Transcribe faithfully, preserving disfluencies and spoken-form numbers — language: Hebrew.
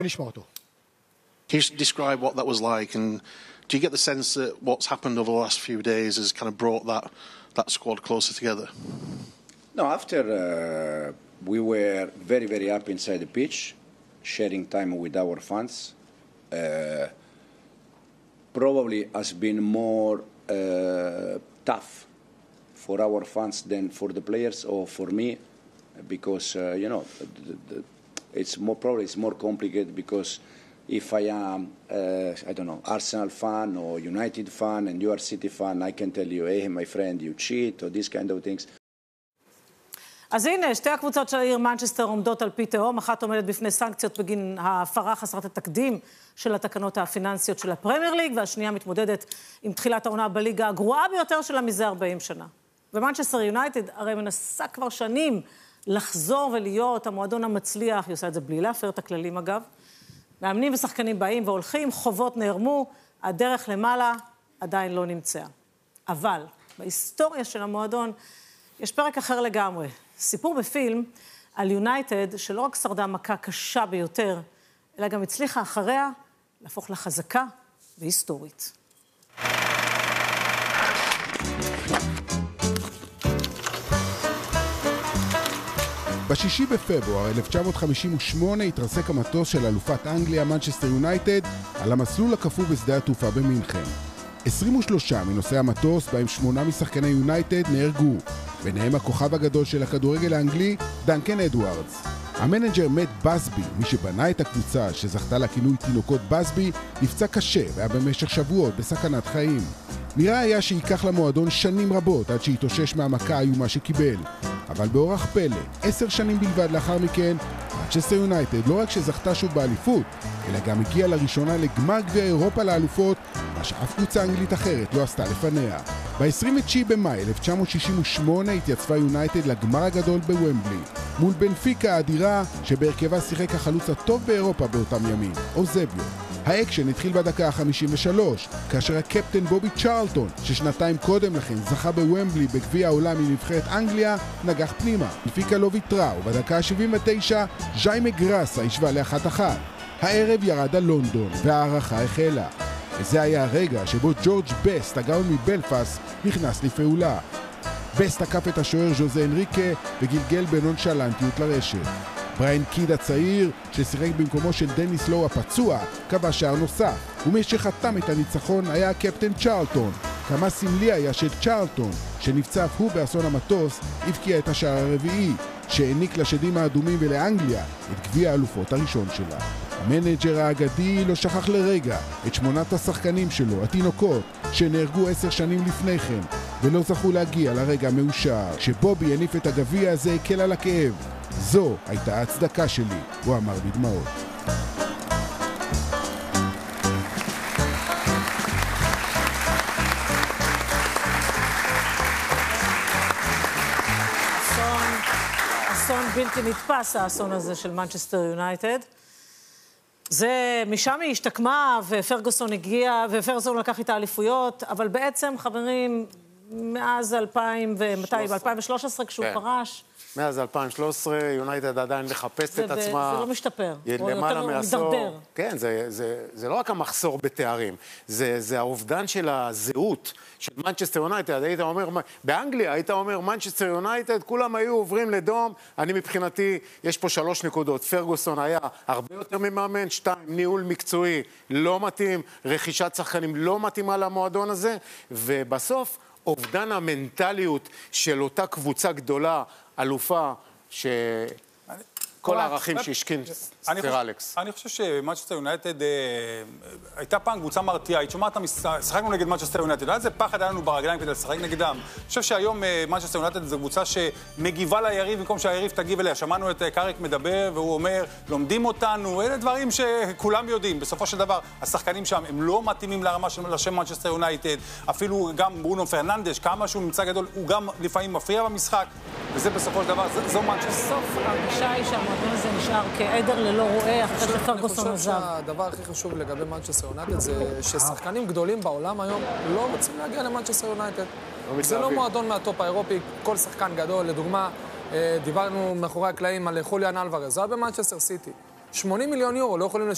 נשמע אותו. Can you describe what that was like, and do you get the sense that what's happened over the last few days has kind of brought that that squad closer together? No, after uh, we were very, very happy inside the pitch, sharing time with our fans. Uh, probably has been more uh, tough for our fans than for the players or for me, because uh, you know the, the, it's more probably it's more complicated because if I am uh, I don't know Arsenal fan or United fan and you are City fan, I can tell you, hey my friend, you cheat or these kind of things. אז הנה, שתי הקבוצות של העיר מנצ'סטר עומדות על פי תהום, אחת עומדת בפני סנקציות בגין ההפרה חסרת התקדים של התקנות הפיננסיות של הפרמייר ליג, והשנייה מתמודדת עם תחילת העונה בליגה הגרועה ביותר שלה מזה ארבעים שנה. ומנצ'סטר יונייטד הרי מנסה כבר שנים לחזור ולהיות המועדון המצליח, היא עושה את זה בלי להפר את הכללים אגב. מאמנים ושחקנים באים והולכים, חובות נערמו, הדרך למעלה עדיין לא נמצאה. אבל בהיסטוריה של המועדון יש פרק אחר לגמרי. סיפור בפילם על יונייטד שלא רק שרדה מכה קשה ביותר, אלא גם הצליחה אחריה להפוך לחזקה והיסטורית. בשישי בפברואר אלף תשע מאות חמישים ושמונה התרסק המטוס של אלופת אנגליה מנצ'סטר יונייטד על המסלול הקפוא בשדה התעופה במינכן. עשרים ושלושה מנוסעי המטוס, בהם שמונה משחקני יונייטד, נהרגו. ביניהם הכוכב הגדול של הכדורגל האנגלי, דנקן אדוארדס. המנג'ר מאט בסבי, מי שבנה את הקבוצה שזכתה לכינוי תינוקות בסבי, נפצע קשה והיה במשך שבועות בסכנת חיים. נראה היה שייקח למועדון שנים רבות עד שיתאושש מהמכה האיומה שקיבל. אבל באורח פלא, עשר שנים בלבד לאחר מכן, מנצ'סטר יונייטד לא רק שזכתה שוב באליפות, אלא גם הגיעה לראשונה לגמר גביע אירופה לאלופות, מה שאף קבוצה אנגלית אחרת לא עשתה לפניה. ב-עשרים ותשעה במאי אלף תשע מאות שישים ושמונה התייצבה יונייטד לגמר הגדול בוומבלי, מול בנפיקה האדירה שבהרכבה שיחק החלוץ הטוב באירופה באותם ימים, אוזביו. האקשן התחיל בדקה ה-חמישים ושלוש, כאשר הקפטן בובי צ'רלטון, ששנתיים קודם לכן זכה בוומבלי בגביע העולם עם נבחרת אנגליה, נגח פנימה. בנפיקה לא ויתרה, ובדקה ה-שבעים ותשע ז'יימה גראסה השווה לאחת אחת. הערב ירד על לונדון, והערכה החלה. וזה היה הרגע שבו ג'ורג' בסט, הגאון מבלפאסט, נכנס לפעולה. בסט תקף את השוער ז'וזה אנריקה וגלגל בנונשלנטיות לרשת. בריין קיד הצעיר, ששיחק במקומו של דניס לואו הפצוע, קבע שער נוסף, ומי שחתם את הניצחון היה הקפטן צ'רלטון. כמה סמלי היה של צ'רלטון, שנפצע אף הוא באסון המטוס, הבקיע את השער הרביעי, שהעניק לשדים האדומים ולאנגליה את גביע האלופות הראשון שלה. המנג'ר האגדי לא שכח לרגע את שמונת השחקנים שלו, התינוקות, שנהרגו עשר שנים לפני כן, ולא זכו להגיע לרגע מאושר. כשבובי הניף את הגביע הזה הקל על הכאב. זו הייתה ההצדקה שלי, הוא אמר בדמעות. אסון, אסון בלתי נתפס, האסון הזה של מנצ'סטר יונייטד. זה, משם היא השתקמה, ופרגוסון הגיע, ופרגוסון לקח איתה אליפויות, אבל בעצם, חברים, מאז אלפיים ומתי, ב-אלפיים ושלוש עשרה כשהוא פרש, מאז אלפיים ושלוש עשרה יונייטד עדיין מחפשת את עצמה. זה לא משתפר. למעלה מעשור. כן, זה, זה, זה לא רק המחסור בתארים, זה, זה האובדן של הזהות של מנצ'סטר יונייטד. היית אומר, באנגליה היית אומר, מנצ'סטר יונייטד, כולם היו עוברים לדום. אני מבחינתי, יש פה שלוש נקודות. פרגוסון היה הרבה יותר ממאמן, שתיים, ניהול מקצועי לא מתאים, רכישת שחקנים לא מתאימה למועדון הזה, ובסוף, אובדן המנטליות של אותה קבוצה גדולה, אלופה, שכל הערכים שהשכין סר אלכס. אני חושב שמנצ'סטר יונייטד הייתה פעם קבוצה מרתיעה. היית שומעת, שחקנו נגד מנצ'סטר יונייטד. היה זה פחד, היה לנו ברגליים כדי לשחק נגדם. אני חושב שהיום מנצ'סטר יונייטד זו קבוצה שמגיבה ליריב במקום שהיריב תגיב אליה. שמענו את קאריק מדבר והוא אומר, לומדים אותנו. אלה דברים שכולם יודעים. בסופו של דבר, השחקנים שם הם לא מתאימים לרמה של השם מנצ'סטר יונייטד. אפילו גם ברונו פרננדש, כמה שהוא נמצא גדול, הוא גם לפעמים מפריע במשחק. וזה בסופו של דבר, זו מנצ'סטר. בסוף הרגשה היא שהמועדון הזה נשאר כעדר ללא רואה אחרי שפרגוסון עזב. אני חושב שהדבר הכי חשוב לגבי מנצ'סטר יונייטד זה ששחקנים גדולים בעולם היום לא רוצים להגיע למנצ'סטר יונייטד. זה לא מועדון מהטופ האירופי, כל שחקן גדול. לדוגמה, דיברנו מאחורי הקלעים על חוליאן אלוורז, זה היה במנצ'סטר סיטי. שמונים מיליון יורו לא יכולים